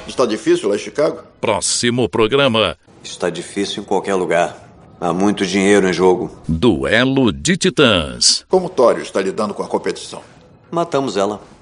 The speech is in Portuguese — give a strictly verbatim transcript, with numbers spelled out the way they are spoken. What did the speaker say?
Está difícil lá em Chicago? Próximo programa. Está difícil em qualquer lugar. Há muito dinheiro em jogo. Duelo de Titãs. Como Tório está lidando com a competição? Matamos ela.